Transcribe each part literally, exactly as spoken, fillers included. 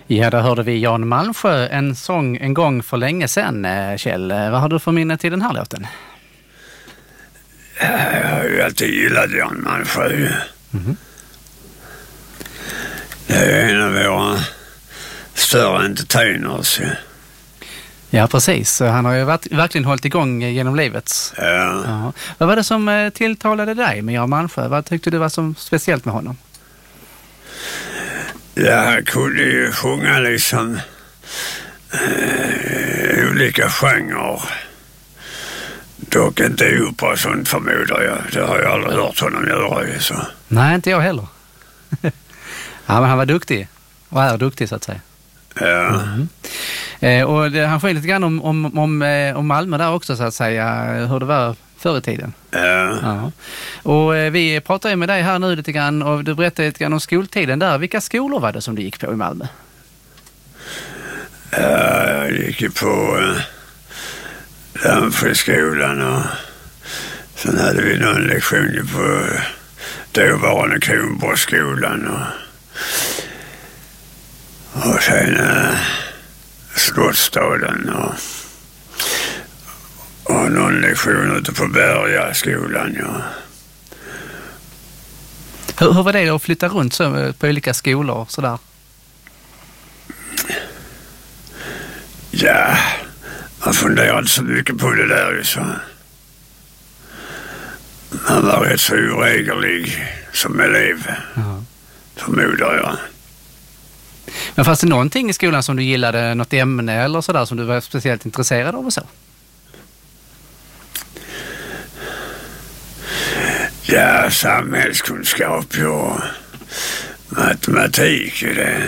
Ja, där hörde vi Jan Malmsjö, en sång en gång för länge sedan. Kjell, vad har du för minne till den här låten? Jag har ju alltid gillat Jan Malmsjö. Mm-hmm. Det är en av våra större entertainers. Ja, precis. Han har ju varit, verkligen hållit igång genom livet. Ja. Ja. Vad var det som tilltalade dig med Jan Malmsjö? Vad tyckte du var som speciellt med honom? Ja, han kunde ju sjunga liksom eh, olika genrer. Dock inte opera, sånt förmodar jag. Det har jag aldrig hört honom göra. Så. Nej, inte jag heller. Ja, men han var duktig. Och är duktig, så att säga. Ja. Mm. Eh, och det, han sjöng lite grann om, om, om, om Malmö där också, så att säga. Hur det var förr i tiden. Ja. Ja. Och eh, vi pratar ju med dig här nu lite grann. Och du berättade lite grann om skoltiden där. Vilka skolor var det som du gick på i Malmö? Ja, jag gick ju på eh, Lamfriskolan och sen hade vi någon lektion på dåvarande Kronborgsskolan och, och sen eh, Slottsstaden och, och någon lektion ute på Bergaskolan. Ja. Hur, hur var det att flytta runt så, på olika skolor och sådär? Ja, man funderade så mycket på det där. Så. Man var rätt så oregelig som elev, ja. Förmodar jag. Men fanns det någonting i skolan som du gillade, något ämne eller sådär som du var speciellt intresserad av och så? Ja, samhällskunskap och matematik. Det,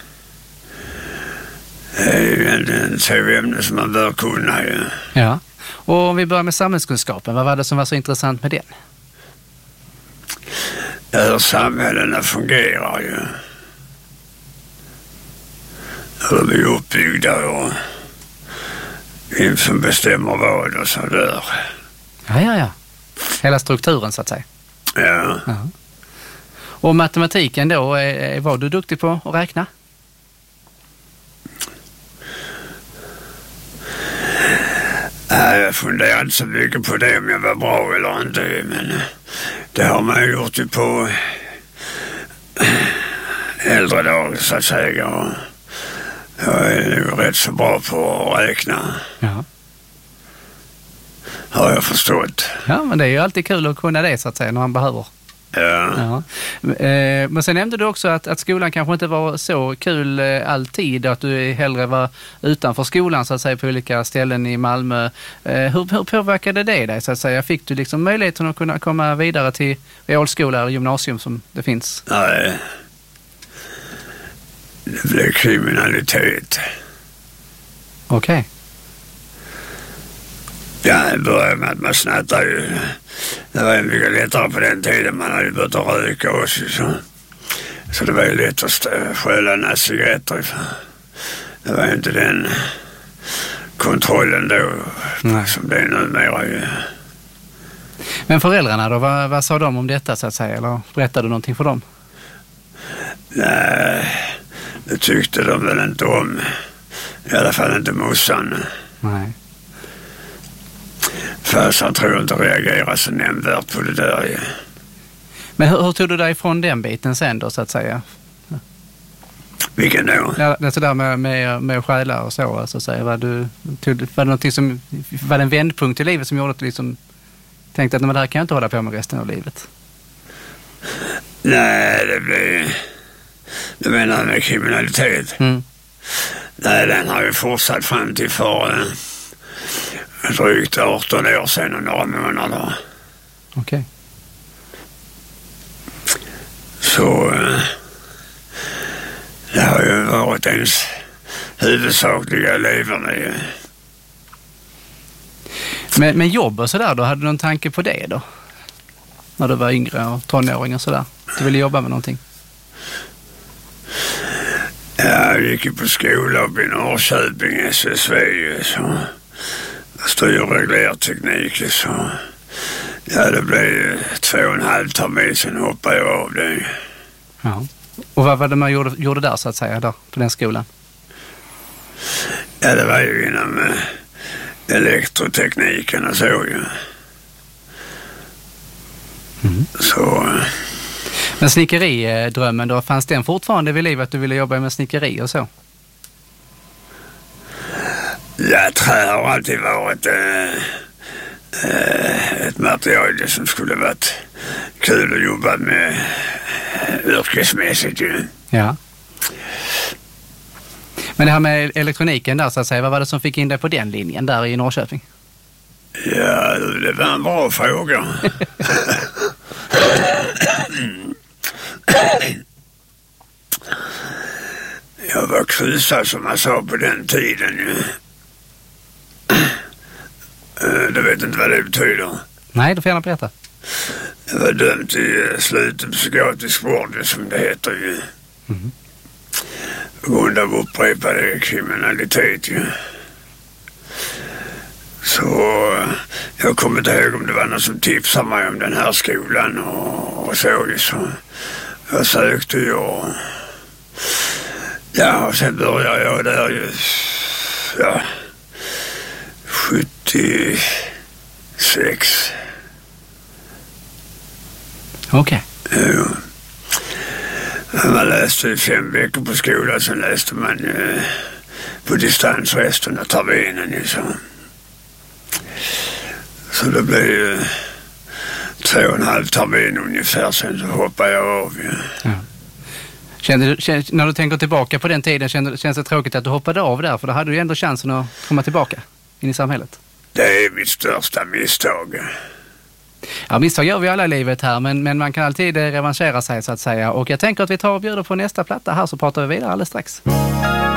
det är ju en två ämnen som man bör kunna. Ja. Ja, och om vi börjar med samhällskunskapen, vad var det som var så intressant med den? Ja, hur samhällena fungerar ju. Hur de är uppbyggda och vem som bestämmer vad och så där. Ja, ja, ja. Hela strukturen så att säga. Ja. Ja. Och matematiken då, är, var du duktig på att räkna? Jag funderar inte så mycket på det om jag var bra eller inte, men det har man gjort ju på äldre dagar så att säga. Jag är ju rätt så bra på att räkna. Ja. Har jag förstått. Ja, men det är ju alltid kul att kunna det så att säga när man behöver. Ja. Ja. Men sen nämnde du också att, att skolan kanske inte var så kul alltid, att du hellre var utanför skolan så att säga på olika ställen i Malmö. Hur, hur påverkade det dig så att säga? Fick du liksom möjligheten att kunna komma vidare till realskola eller gymnasium som det finns? Nej. Det blev kriminalitet. Okej. Okay. Ja, det började med att man snattade ju. Det var ju mycket lättare på den tiden. Man hade ju börjat att röka också. Så, så det var ju lätt att stjäla några cigaretter. Det var ju inte den kontrollen då. Nej. Som det är numera ju. Men föräldrarna då, vad, vad sa de om detta så att säga? Eller berättade du någonting för dem? Nej, det tyckte de väl inte om. I alla fall inte morsan. Nej. Fast jag tror inte reagera så nämnvärt på det där. Ja. Men hur, hur tog du dig från den biten sen då så att säga? Vilken då? Ja, det sådär med, med, med själar och så, så att säga. Var, du, tog, var det någonting som, var det en vändpunkt i livet som gjorde att du liksom tänkte att men det här kan jag inte hålla på med resten av livet? Nej, det blev... Du menar med kriminalitet? Mm. Nej, den har ju fortsatt fram till för äh, drygt arton år sedan och några månader. Okej. Okay. Så äh, det har ju varit ens huvudsakliga leverne. Men, men jobb och sådär då, hade du någon tanke på det då? När du var yngre och tonåring och sådär. Du ville jobba med någonting? Jag gick ju på skola upp i Norrköping, S S V, så styr- och reglerteknik, så ja, det blev två och en halv termin, sen hoppade jag av det. Ja. Och vad var det man gjorde, gjorde där så att säga, där på den skolan? Ja, det var ju inom eh, elektrotekniken och så ju. Mm. Så... Eh, Men snickeridrömmen då, fanns den fortfarande vid livet att du ville jobba med snickeri och så? Ja, trä har alltid varit eh, eh, ett material som skulle varit kul att jobba med eh, yrkesmässigt ju. Ja. Men det här med elektroniken där så att säga, vad var det som fick in dig på den linjen där i Norrköping? Ja, det var en bra fråga. Jag var krusad som man sa på den tiden ju. Du vet inte vad det betyder. Nej, du får gärna berätta. Jag var dömd till sluten psykiatrisk vård som det heter ju. Mm. På grund av upprepade kriminalitet ju. Så jag kommer inte ihåg om det var någon som tipsade mig om den här skolan och, och så ju. Så jag sökte ju och ja, och sen började jag där ju ja, sjuttiosex. Okej. Okay. Ja. Man läste fem veckor på skolan, sen läste man eh, på distans resten av terminen ju så. Så det blev eh, två och en halv termin ungefär, sen så hoppade jag av ju. Ja. Kände du, kände, när du tänker tillbaka på den tiden, kände, känns det tråkigt att du hoppade av där? För då hade du ju ändå chansen att komma tillbaka in i samhället. Det är mitt största misstag. Ja, misstag gör vi alla i livet här, men, men man kan alltid revanschera sig så att säga. Och jag tänker att vi tar och bjuder på nästa platta här så pratar vi vidare alldeles strax.